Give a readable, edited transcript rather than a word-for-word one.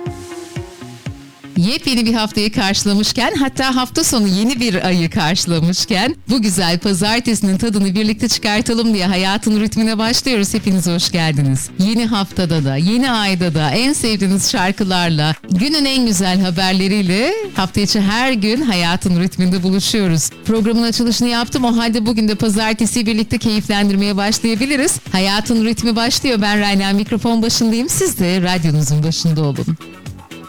Yepyeni bir haftayı karşılamışken, hatta hafta sonu yeni bir ayı karşılamışken bu güzel pazartesinin tadını birlikte çıkartalım diye hayatın ritmine başlıyoruz. Hepiniz hoş geldiniz. Yeni haftada da, yeni ayda da en sevdiğiniz şarkılarla, günün en güzel haberleriyle hafta içi her gün hayatın ritminde buluşuyoruz. Programın açılışını yaptım. O halde bugün de pazartesiyi birlikte keyiflendirmeye başlayabiliriz. Hayatın ritmi başlıyor. Ben Rayna, mikrofon başındayım. Siz de radyonuzun başında olun.